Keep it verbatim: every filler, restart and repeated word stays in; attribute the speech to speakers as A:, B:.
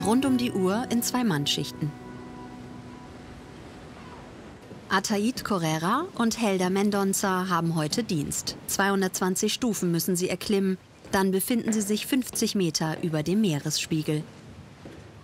A: Rund um die Uhr in Zwei-Mann-Schichten. Ataid Correra und Helder Mendonça haben heute Dienst. zweihundertzwanzig Stufen müssen sie erklimmen, dann befinden sie sich fünfzig Meter über dem Meeresspiegel.